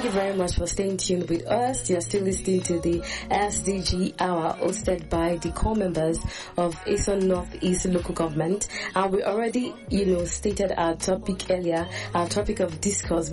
Thank you very much for staying tuned with us. You're still listening to the SDG Hour hosted by the core members of Ason Northeast Local Government. And we already, stated our topic earlier, our topic of discourse,